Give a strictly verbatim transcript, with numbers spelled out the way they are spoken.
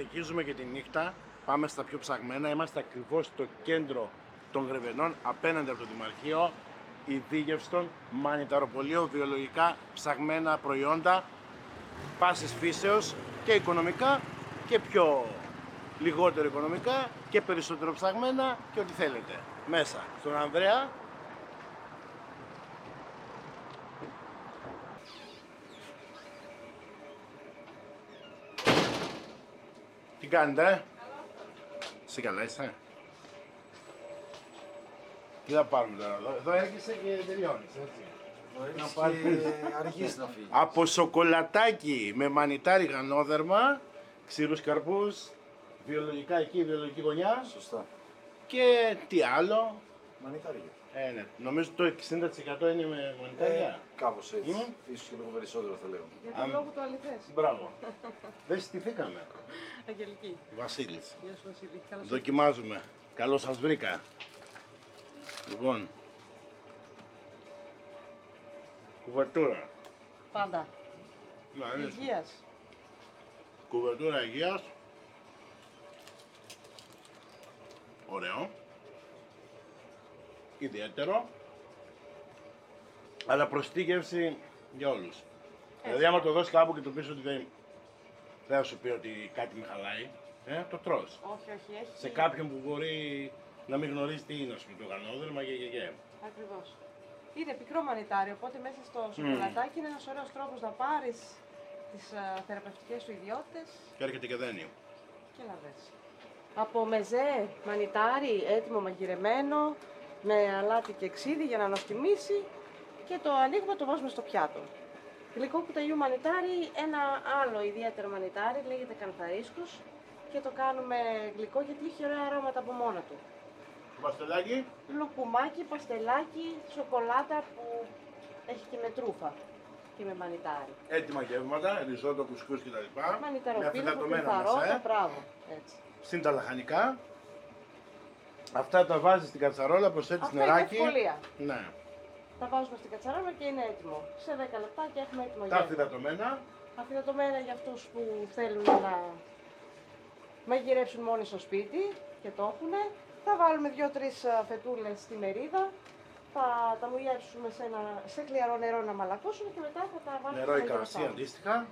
συνεχίζουμε και τη νύχτα. Πάμε στα πιο ψαγμένα. Είμαστε ακριβώς στο κέντρο των Γρεβενών, απέναντι από το Δημαρχείο. Η Δίγευστον, μανιταροπολείο, βιολογικά ψαγμένα προϊόντα πάσης φύσεως και οικονομικά και πιο λιγότερο οικονομικά και περισσότερο ψαγμένα και ό,τι θέλετε. Μέσα στον Ανδρέα. Τι κάνετε, ε? Εσύ καλά είσαι? Τι θα πάρουμε τώρα εδώ, εδώ έρχεσαι και τελειώνεις, έτσι. Να πάρει αργείς να φύγει. Από σοκολατάκι με μανιτάρι γανόδερμα, ξηρούς καρπούς, βιολογικά εκεί, βιολογική γωνιά. Σωστά. Και τι άλλο? Μανιτάρια. Ε, ναι. Νομίζω το εξήντα τοις εκατό είναι με μανιτάρια. Ε, κάπως έτσι. Mm. Ίσως και λίγο περισσότερο θα λέω. Για τον λόγο του αληθές. Μπράβο. Δεν στηθήκαμε. Αγγελική. Βασίλης. Γεια σου Βασίλη. Καλώς ήρθατε. Δοκιμάζουμε. Καλώς σας βρήκα. Λοιπόν. Κουβερτούρα. Πάντα. Να, είναι Υγείας. κουβερτούρα υγείας. Ωραίο. Ιδιαίτερο. Αλλά προστή γεύση για όλους. Δηλαδή άμα το δώσει κάπου και το πεις ότι δεν, δεν θα σου πει ότι κάτι με χαλάει, ε, το τρως. Όχι, όχι, έχει. Σε κάποιον που μπορεί να μην γνωρίζει τι είναι, ας πούμε, το γανόδερμα και και και. Ακριβώς. Είναι πικρό μανιτάρι, οπότε μέσα στο σοκολατάκι είναι ένας ωραίος τρόπος να πάρεις τις uh, θεραπευτικές σου ιδιότητες Και έρχεται και δένει. και να δες. Από μεζέ, μανιτάρι, έτοιμο μαγειρεμένο, με αλάτι και ξύδι για να νοστιμήσει και το ανοίγουμε, το βάζουμε στο πιάτο. Γλυκό κουταλιού μανιτάρι, ένα άλλο ιδιαίτερο μανιτάρι, λέγεται κανθαρίσκος και το κάνουμε γλυκό γιατί έχει ωραία αρώματα από μόνο του. Παστελάκι. Λουκουμάκι, παστελάκι, σοκολάτα που έχει και με τρούφα και με μανιτάρι. Έτοιμα γεύματα, ριζότο, κουσκούς κτλ. Με Μανιταροπίδα, αφιλατωμένα κουκουθαρότα, μέσα, ε. μπράβο, έτσι. Συν τα λαχανικά. Αυτά τα βάζεις στην κατσαρόλα, προσθέτεις Αυτά είναι νεράκι. ευκολία. Ναι. Τα βάζουμε στην κατσαρόλα και είναι έτοιμο. Σε δέκα λεπτά και έχουμε έτοιμο Τα γεύμα. αφιλατωμένα. Αφιλατωμένα για αυτούς που θέλουν να μαγειρέψουν μόνοι στο σπίτι και το έχουν. Θα βάλουμε δύο-τρεις φετούλες στη μερίδα. Θα τα μουλιέψουμε σε, ένα, σε χλιαρό νερό να μαλακώσουν και μετά θα τα βάλουμε Νερό στο ή κρασί μαγειρευτό. αντίστοιχα.